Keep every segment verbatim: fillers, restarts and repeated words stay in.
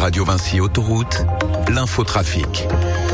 Radio Vinci Autoroute, l'infotrafic.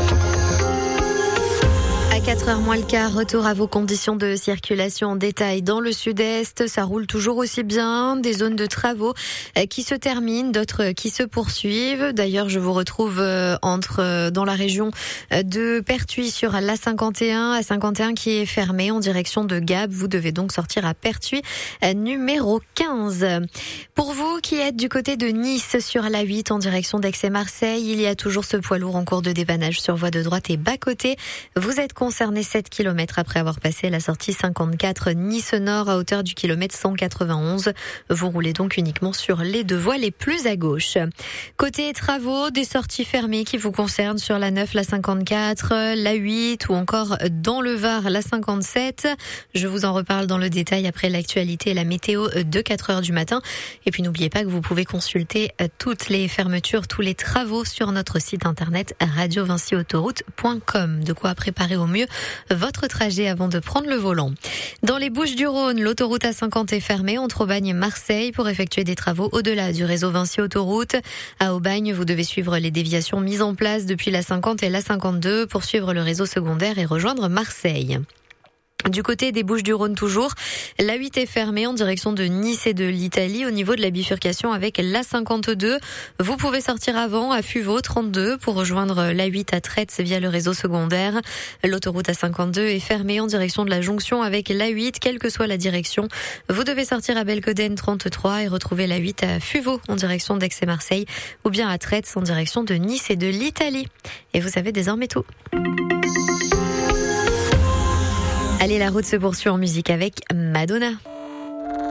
À quatre heures moins le quart, retour à vos conditions de circulation en détail dans le sud-est. Ça roule toujours aussi bien. Des zones de travaux qui se terminent, d'autres qui se poursuivent. D'ailleurs, je vous retrouve entre dans la région de Pertuis sur l'A cinquante et un. A cinquante et un qui est fermé en direction de Gap. Vous devez donc sortir à Pertuis, numéro quinze. Pour vous qui êtes du côté de Nice sur l'A huit en direction d'Aix et Marseille, il y a toujours ce poids lourd en cours de dépannage sur voie de droite et bas-côté. Vous êtes concerné sept kilomètres après avoir passé la sortie cinquante-quatre Nice Nord à hauteur du kilomètre cent quatre-vingt-onze. Vous roulez donc uniquement sur les deux voies les plus à gauche. Côté travaux, des sorties fermées qui vous concernent sur la neuf, la cinquante-quatre, la huit ou encore dans le Var, la cinquante-sept. Je vous en reparle dans le détail après l'actualité et la météo de quatre heures du matin. Et puis n'oubliez pas que vous pouvez consulter toutes les fermetures, tous les travaux sur notre site internet radio vinci autoroute point com. De quoi préparer au mieux votre trajet avant de prendre le volant. Dans les Bouches-du-Rhône, l'autoroute A cinquante est fermée entre Aubagne et Marseille pour effectuer des travaux au-delà du réseau Vinci Autoroute. À Aubagne, vous devez suivre les déviations mises en place depuis la cinquante et la cinquante-deux pour suivre le réseau secondaire et rejoindre Marseille. Du côté des Bouches-du-Rhône toujours, l'A huit est fermée en direction de Nice et de l'Italie au niveau de la bifurcation avec l'A cinquante-deux. Vous pouvez sortir avant à Fuveau trente-deux pour rejoindre l'A huit à Tretz via le réseau secondaire. L'autoroute A cinquante-deux est fermée en direction de la jonction avec l'A huit, quelle que soit la direction. Vous devez sortir à Belcoden trente-trois et retrouver l'A huit à Fuveau en direction d'Aix et Marseille ou bien à Tretz en direction de Nice et de l'Italie. Et vous savez désormais tout. Allez, la route se poursuit en musique avec Madonna.